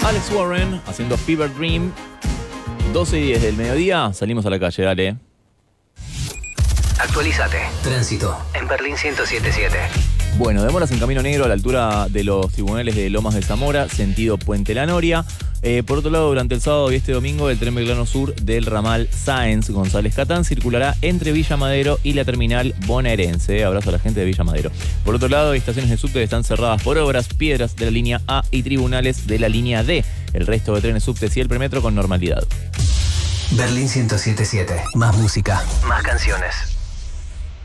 Alex Warren haciendo Fever Dream. 12:10 del mediodía, salimos a la calle, dale. Actualízate. Tránsito en Berlín 107.7. Bueno, demoras en Camino Negro a la altura de los tribunales de Lomas de Zamora, sentido Puente La Noria. Por otro lado, durante el sábado y este domingo, el tren Belgrano Sur del ramal Sáenz González Catán circulará entre Villa Madero y la terminal bonaerense. Abrazo a la gente de Villa Madero. Por otro lado, estaciones de subte están cerradas por obras, piedras de la línea A y tribunales de la línea D. El resto de trenes subtes y el premetro con normalidad. Berlín 107.7. Más música, más canciones.